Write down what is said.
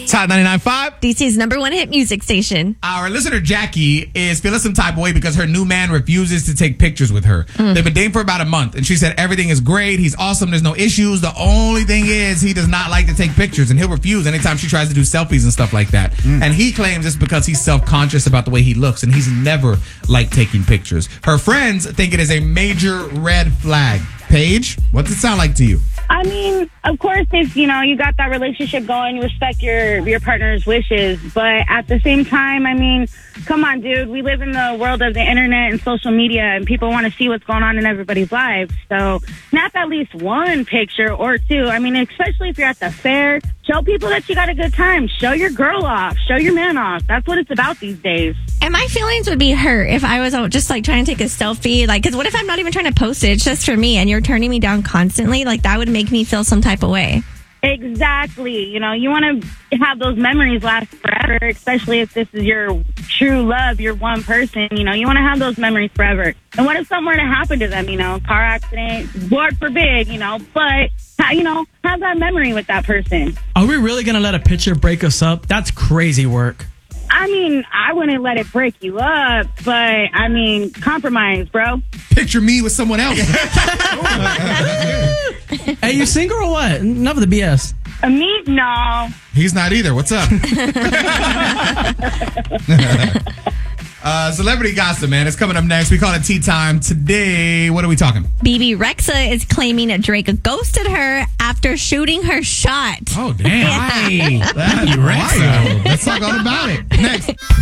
It's Hot 99.5. DC's #1 hit music station. Our listener Jackie is feeling some type of way because her new man refuses to take pictures with her. They've been dating for about a month, and she said everything is great. He's awesome. There's no issues. The only thing is he does not like to take pictures, and he'll refuse anytime she tries to do selfies and stuff like that. And he claims it's because he's self-conscious about the way he looks, and he's never liked taking pictures. Her friends think it is a major red flag. Paige, what's it sound like to you? I mean, of course, if, you got that relationship going, you respect your partner's wishes. But at the same time, I mean, come on, dude. We live in the world of the internet and social media, and people want to see what's going on in everybody's lives. So snap at least one picture or two. I mean, especially if you're at the fair, show people that you got a good time. Show your girl off. Show your man off. That's what it's about these days. And my feelings would be hurt if I was just like trying to take a selfie. Like, because what if I'm not even trying to post it? It's just for me, and you're turning me down constantly. Like, that would make me feel some type of way. Exactly. You want to have those memories last forever, especially if this is your true love, your one person. You want to have those memories forever. And what if something were to happen to them, car accident, Lord forbid, but, have that memory with that person. Are we really going to let a picture break us up? That's crazy work. I mean, I wouldn't let it break you up, but, I mean, compromise, bro. Picture me with someone else. Hey, you single or what? Enough of the BS. Me? No. He's not either. What's up? Celebrity gossip, man. It's coming up next. We call it Tea Time. Today, what are we talking? BB Rexa is claiming that Drake ghosted her after shooting her shot. Oh, damn. Yeah. That's wild. Let's talk all about it. Next.